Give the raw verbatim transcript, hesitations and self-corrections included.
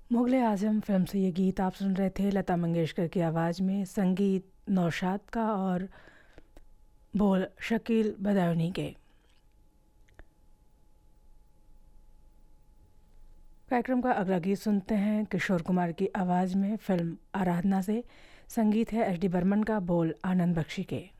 मुग़ल-ए आज़म film से ये गीत आप सुन रहे थे लता मंगेशकर की आवाज़ में, संगीत नौशाद का और बोल शकील बदायूनी के। कार्यक्रम का अगला गीत सुनते हैं किशोर कुमार की आवाज़ में, फ़िल्म आराधना से। संगीत है एच डी बर्मन का, बोल आनंद बख्शी के।